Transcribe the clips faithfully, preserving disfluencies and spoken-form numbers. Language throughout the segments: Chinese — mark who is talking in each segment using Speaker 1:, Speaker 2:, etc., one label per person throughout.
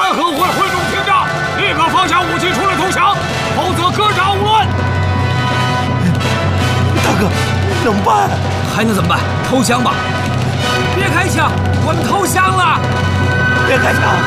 Speaker 1: 三合会会众听着，立刻放下武器出来投降，否则各杀无论。
Speaker 2: 大哥，怎么办？
Speaker 3: 还能怎么办？投降吧！别开枪，我们投降了！
Speaker 2: 别开枪！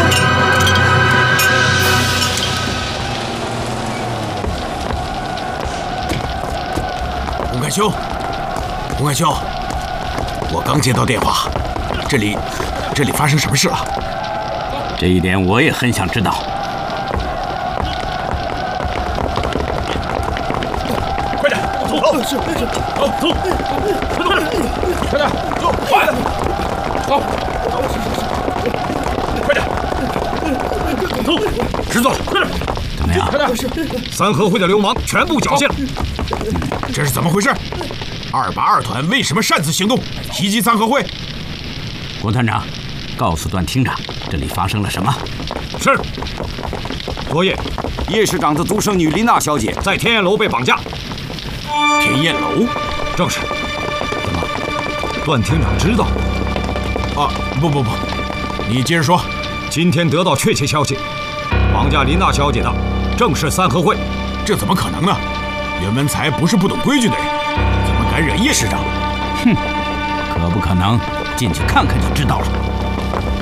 Speaker 4: 洪干兄，洪干兄，我刚接到电话，这里，这里发生什么事了？
Speaker 5: 这一点我也很想知道。
Speaker 1: 快点，走！是是，走走，快点，快点，走，快点，走，走，快点，走，师座，快点，
Speaker 5: 怎么样？
Speaker 1: 快点，三合会的流氓全部缴械了。
Speaker 4: 这是怎么回事？二八二团为什么擅自行动，袭击三合会？
Speaker 5: 郭团长，告诉段厅长，这里发生了什么？
Speaker 1: 是。昨夜，
Speaker 6: 叶市长的独生女琳娜小姐
Speaker 1: 在天燕楼被绑架。
Speaker 4: 天燕楼？
Speaker 1: 正是。怎么，段厅长知道？
Speaker 4: 啊，不不不，你接着说。
Speaker 1: 今天得到确切消息，绑架琳娜小姐的正是三合会。
Speaker 4: 这怎么可能呢？袁文才不是不懂规矩的人，怎么敢惹叶市长？
Speaker 5: 哼，可不可能？进去看看就知道了。